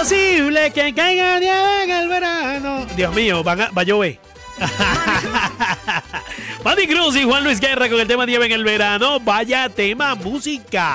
posible que caiga nieve en el verano. Dios mío, va a llover. Manny Cruz y Juan Luis Guerra con el tema nieve en el verano. Vaya tema música.